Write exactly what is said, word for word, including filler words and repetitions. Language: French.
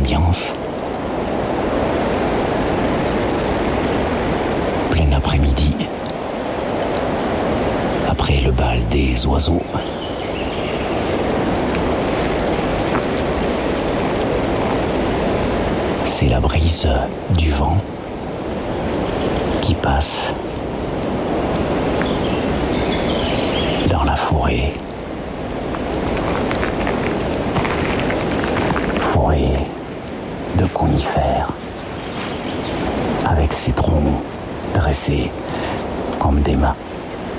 ambiance. Plein après-midi, après le bal des oiseaux. C'est la brise du vent qui passe dans la forêt. Forêt de conifères, avec ses troncs dressés comme des mains.